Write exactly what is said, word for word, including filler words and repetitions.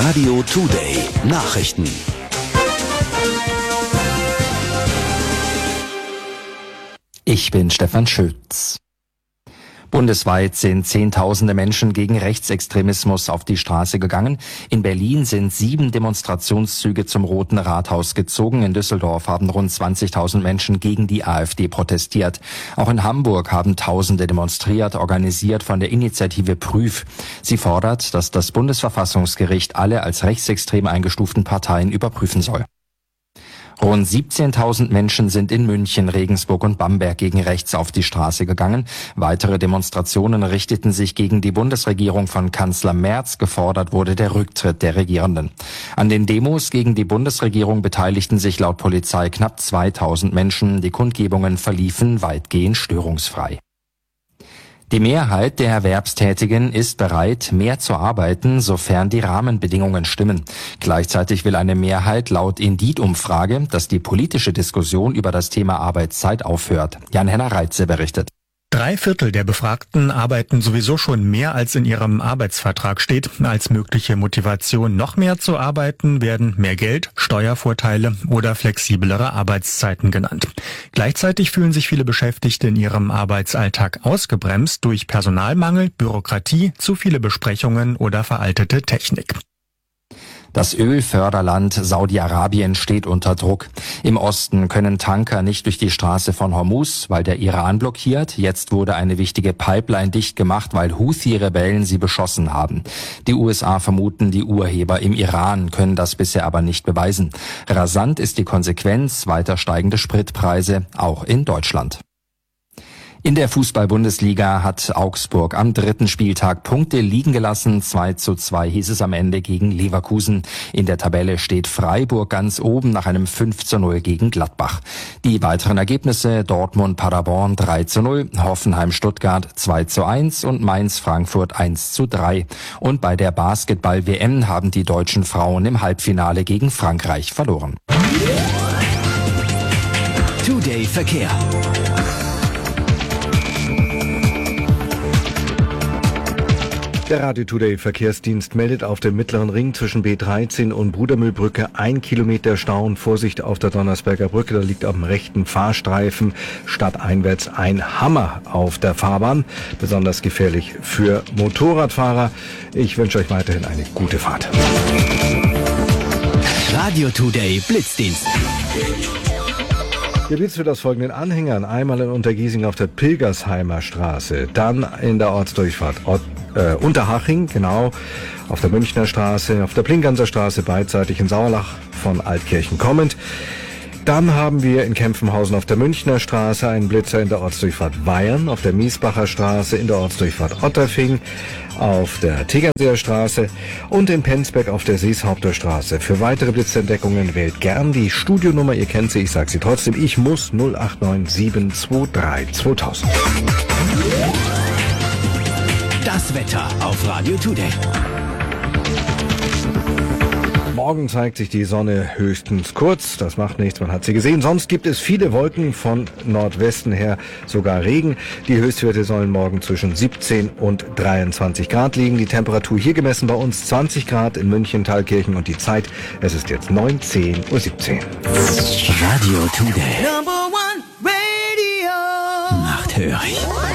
Radio Today Nachrichten. Ich bin Stefan Schütz. Bundesweit sind Zehntausende Menschen gegen Rechtsextremismus auf die Straße gegangen. In Berlin sind sieben Demonstrationszüge zum Roten Rathaus gezogen. In Düsseldorf haben rund zwanzigtausend Menschen gegen die AfD protestiert. Auch in Hamburg haben Tausende demonstriert, organisiert von der Initiative Prüf. Sie fordert, dass das Bundesverfassungsgericht alle als rechtsextrem eingestuften Parteien überprüfen soll. Rund siebzehntausend Menschen sind in München, Regensburg und Bamberg gegen rechts auf die Straße gegangen. Weitere Demonstrationen richteten sich gegen die Bundesregierung von Kanzler Merz. Gefordert wurde der Rücktritt der Regierenden. An den Demos gegen die Bundesregierung beteiligten sich laut Polizei knapp zweitausend Menschen. Die Kundgebungen verliefen weitgehend störungsfrei. Die Mehrheit der Erwerbstätigen ist bereit, mehr zu arbeiten, sofern die Rahmenbedingungen stimmen. Gleichzeitig will eine Mehrheit laut Indeed-Umfrage, dass die politische Diskussion über das Thema Arbeitszeit aufhört. Jan-Henner Reitze berichtet. Drei Viertel der Befragten arbeiten sowieso schon mehr, als in ihrem Arbeitsvertrag steht. Als mögliche Motivation, noch mehr zu arbeiten, werden mehr Geld, Steuervorteile oder flexiblere Arbeitszeiten genannt. Gleichzeitig fühlen sich viele Beschäftigte in ihrem Arbeitsalltag ausgebremst durch Personalmangel, Bürokratie, zu viele Besprechungen oder veraltete Technik. Das Ölförderland Saudi-Arabien steht unter Druck. Im Osten können Tanker nicht durch die Straße von Hormuz, weil der Iran blockiert. Jetzt wurde eine wichtige Pipeline dicht gemacht, weil Houthi-Rebellen sie beschossen haben. Die U S A vermuten die Urheber im Iran, können das bisher aber nicht beweisen. Rasant ist die Konsequenz, weiter steigende Spritpreise, auch in Deutschland. In der Fußball-Bundesliga hat Augsburg am dritten Spieltag Punkte liegen gelassen. zwei zu zwei hieß es am Ende gegen Leverkusen. In der Tabelle steht Freiburg ganz oben nach einem fünf zu null gegen Gladbach. Die weiteren Ergebnisse: Dortmund-Paderborn drei zu null, Hoffenheim-Stuttgart zwei zu eins und Mainz-Frankfurt eins zu drei. Und bei der Basketball-W M haben die deutschen Frauen im Halbfinale gegen Frankreich verloren. Today Verkehr. Der Radio Today Verkehrsdienst meldet auf dem Mittleren Ring zwischen B dreizehn und Brudermühlbrücke ein Kilometer Stau und Vorsicht auf der Donnersberger Brücke. Da liegt auf dem rechten Fahrstreifen stadteinwärts ein Hammer auf der Fahrbahn. Besonders gefährlich für Motorradfahrer. Ich wünsche euch weiterhin eine gute Fahrt. Radio Today Blitzdienst. Der Blitz wird aus folgenden Anhängern: einmal in Untergiesing auf der Pilgersheimer Straße, dann in der Ortsdurchfahrt Ort, äh, Unterhaching, genau, auf der Münchner Straße, auf der Plinganser Straße beidseitig in Sauerlach von Altkirchen kommend. Dann haben wir in Kempfenhausen auf der Münchner Straße einen Blitzer in der Ortsdurchfahrt Weyern, auf der Miesbacher Straße, in der Ortsdurchfahrt Otterfing, auf der Tegernseer Straße und in Penzberg auf der Seeshaupter Straße. Für weitere Blitzentdeckungen wählt gern die Studionummer, ihr kennt sie, ich sage sie trotzdem, ich muss null acht neun sieben zwei drei zweitausend. Das Wetter auf Radio Today. Morgen zeigt sich die Sonne höchstens kurz, das macht nichts, man hat sie gesehen. Sonst gibt es viele Wolken, von Nordwesten her sogar Regen. Die Höchstwerte sollen morgen zwischen siebzehn und dreiundzwanzig Grad liegen. Die Temperatur hier gemessen bei uns zwanzig Grad in München, Thalkirchen und die Zeit, es ist jetzt neunzehn Uhr siebzehn. Radio Today. Number one Radio. Nachthörig.